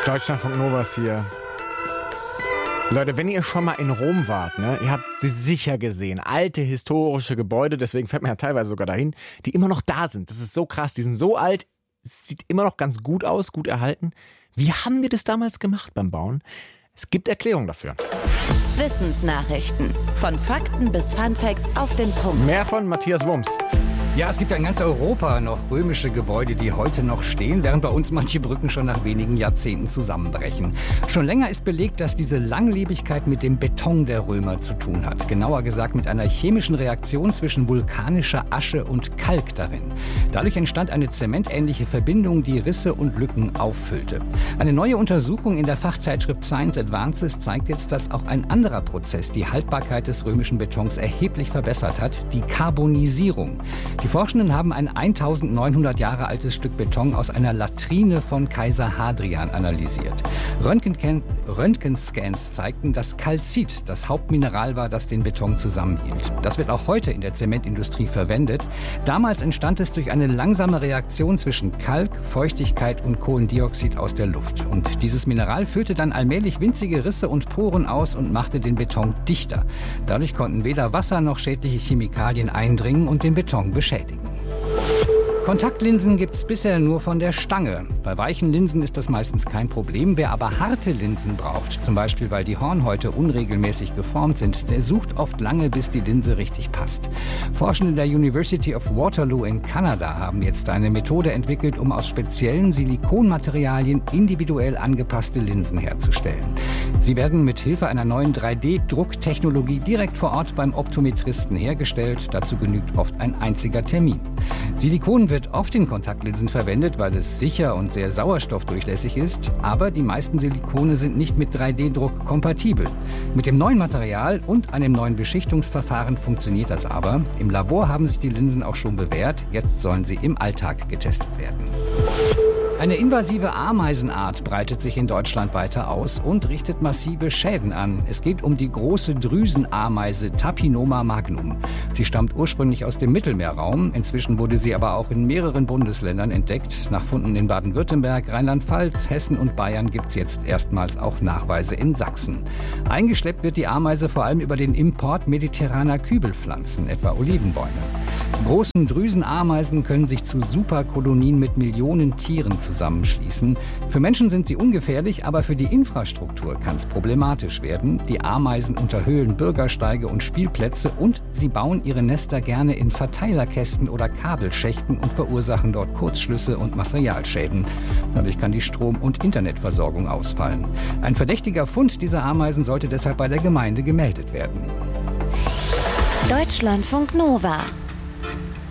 Deutschlandfunk Novas hier. Leute, wenn ihr schon mal in Rom wart, ne, ihr habt sie sicher gesehen. Alte, historische Gebäude, deswegen fährt man ja teilweise sogar dahin, die immer noch da sind. Das ist so krass, die sind so alt, sieht immer noch ganz gut aus, gut erhalten. Wie haben wir das damals gemacht beim Bauen? Es gibt Erklärungen dafür. Wissensnachrichten. Von Fakten bis Funfacts auf den Punkt. Mehr von Matthias Wumms. Ja, es gibt ja in ganz Europa noch römische Gebäude, die heute noch stehen, während bei uns manche Brücken schon nach wenigen Jahrzehnten zusammenbrechen. Schon länger ist belegt, dass diese Langlebigkeit mit dem Beton der Römer zu tun hat. Genauer gesagt mit einer chemischen Reaktion zwischen vulkanischer Asche und Kalk darin. Dadurch entstand eine zementähnliche Verbindung, die Risse und Lücken auffüllte. Eine neue Untersuchung in der Fachzeitschrift Science Advances zeigt jetzt, dass auch ein anderer Prozess die Haltbarkeit des römischen Betons erheblich verbessert hat, die Karbonisierung. Die Forschenden haben ein 1900 Jahre altes Stück Beton aus einer Latrine von Kaiser Hadrian analysiert. Röntgenscans zeigten, dass Calcit das Hauptmineral war, das den Beton zusammenhielt. Das wird auch heute in der Zementindustrie verwendet. Damals entstand es durch eine langsame Reaktion zwischen Kalk, Feuchtigkeit und Kohlendioxid aus der Luft. Und dieses Mineral füllte dann allmählich winzige Risse und Poren aus und machte den Beton dichter. Dadurch konnten weder Wasser noch schädliche Chemikalien eindringen und den Beton beschädigen. Kontaktlinsen gibt's bisher nur von der Stange. Bei weichen Linsen ist das meistens kein Problem. Wer aber harte Linsen braucht, zum Beispiel weil die Hornhäute unregelmäßig geformt sind, der sucht oft lange, bis die Linse richtig passt. Forschende der University of Waterloo in Kanada haben jetzt eine Methode entwickelt, um aus speziellen Silikonmaterialien individuell angepasste Linsen herzustellen. Sie werden mit Hilfe einer neuen 3D-Drucktechnologie direkt vor Ort beim Optometristen hergestellt. Dazu genügt oft ein einziger Termin. Silikon wird oft in Kontaktlinsen verwendet, weil es sicher und sehr sauerstoffdurchlässig ist, aber die meisten Silikone sind nicht mit 3D-Druck kompatibel. Mit dem neuen Material und einem neuen Beschichtungsverfahren funktioniert das aber. Im Labor haben sich die Linsen auch schon bewährt, jetzt sollen sie im Alltag getestet werden. Eine invasive Ameisenart breitet sich in Deutschland weiter aus und richtet massive Schäden an. Es geht um die große Drüsenameise Tapinoma magnum. Sie stammt ursprünglich aus dem Mittelmeerraum. Inzwischen wurde sie aber auch in mehreren Bundesländern entdeckt. Nach Funden in Baden-Württemberg, Rheinland-Pfalz, Hessen und Bayern gibt es jetzt erstmals auch Nachweise in Sachsen. Eingeschleppt wird die Ameise vor allem über den Import mediterraner Kübelpflanzen, etwa Olivenbäume. Die großen Drüsenameisen können sich zu Superkolonien mit Millionen Tieren zusammenschließen. Für Menschen sind sie ungefährlich, aber für die Infrastruktur kann es problematisch werden. Die Ameisen unterhöhlen Bürgersteige und Spielplätze und sie bauen ihre Nester gerne in Verteilerkästen oder Kabelschächten und verursachen dort Kurzschlüsse und Materialschäden. Dadurch kann die Strom- und Internetversorgung ausfallen. Ein verdächtiger Fund dieser Ameisen sollte deshalb bei der Gemeinde gemeldet werden. Deutschlandfunk Nova.